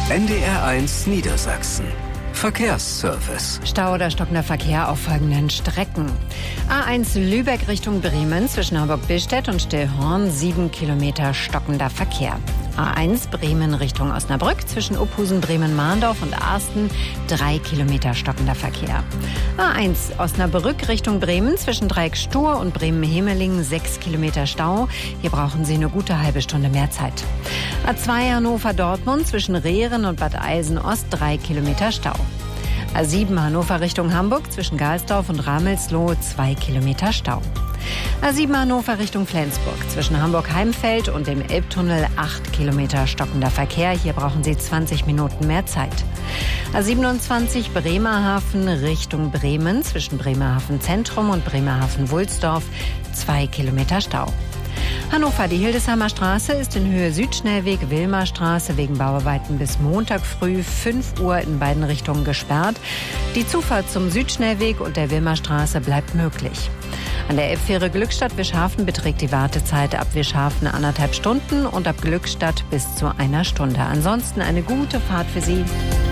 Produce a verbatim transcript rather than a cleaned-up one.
N D R eins Niedersachsen. Verkehrsservice. Stau oder stockender Verkehr auf folgenden Strecken. A eins Lübeck Richtung Bremen zwischen Hamburg-Billstedt und Stillhorn, sieben Kilometer stockender Verkehr. A eins Bremen Richtung Osnabrück zwischen Uphusen, Bremen-Mahndorf und Arsten, drei Kilometer stockender Verkehr. A eins Osnabrück Richtung Bremen zwischen Dreieck-Stur und Bremen-Hemelingen, sechs Kilometer Stau. Hier brauchen Sie eine gute halbe Stunde mehr Zeit. A zwei Hannover-Dortmund zwischen Rehren und Bad Eilsen-Ost, drei Kilometer Stau. A sieben Hannover Richtung Hamburg zwischen Galsdorf und Ramelsloh, zwei Kilometer Stau. A sieben Hannover Richtung Flensburg zwischen Hamburg-Heimfeld und dem Elbtunnel, acht Kilometer stockender Verkehr. Hier brauchen Sie zwanzig Minuten mehr Zeit. A siebenundzwanzig Bremerhaven Richtung Bremen zwischen Bremerhaven Zentrum und Bremerhaven Wulsdorf, zwei Kilometer Stau. Hannover, die Hildesheimer Straße ist in Höhe Südschnellweg Wilmerstraße wegen Bauarbeiten bis Montag früh fünf Uhr in beiden Richtungen gesperrt. Die Zufahrt zum Südschnellweg und der Wilmerstraße bleibt möglich. An der Elbfähre Glückstadt-Wischhafen beträgt die Wartezeit ab Wischhafen anderthalb Stunden und ab Glückstadt bis zu einer Stunde. Ansonsten eine gute Fahrt für Sie.